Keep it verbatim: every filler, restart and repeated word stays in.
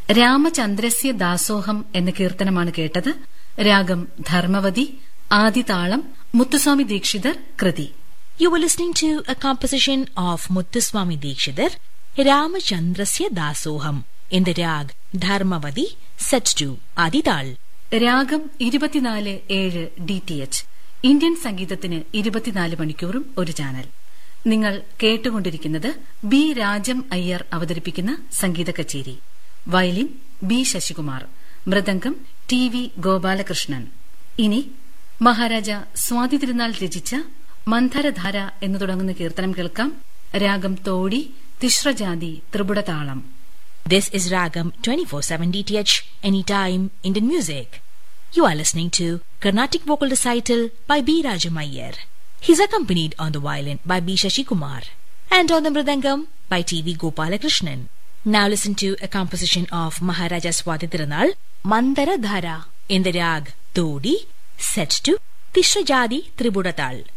രാമചന്ദ്രസ്യ ദാസോഹം എന്ന കീർത്തനമാണ് കേട്ടത്. രാഗം ധർമ്മവതി, ആദിതാളം മുത്തുസ്വാമി ദീക്ഷിതർ കൃതി. You were listening to a composition of Muthuswami Dikshidhar, Ramachandrasya Dasoham, in the rag Dharmavadi, set to Adidal. രാഗം ഇരുപത്തിനാല് ഏഴ് ഡി ടി എച്ച്. ഇന്ത്യൻ സംഗീതത്തിന് ഇരുപത്തിനാല് മണിക്കൂറും ഒരു ചാനൽ. നിങ്ങൾ കേട്ടുകൊണ്ടിരിക്കുന്നത് ബി രാജം അയ്യർ അവതരിപ്പിക്കുന്ന സംഗീത കച്ചേരി. Violin B Sasikumar, mridangam T V Gopalakrishnan. ഇനി മഹാരാജ സ്വാതി തിരുനാൾ രചിച്ച മന്ധരധാര എന്നു തുടങ്ങുന്ന കീർത്തനം കേൾക്കാം. രാഗം Todi, തിശ്രജാതി, ത്രിപുടതാളം. This is Ragam twenty-four seven D T H, anytime Indian music. You are listening to Carnatic vocal recital by B. Rajam Iyer. He is accompanied on the violin by B. Shashikumar and on the mridangam by T V Gopalakrishnan. Now listen to a composition of Maharaja Swati Tirunal, Mandara Dhara, in the rag Todi, set to Tishrajadi Tribudatal.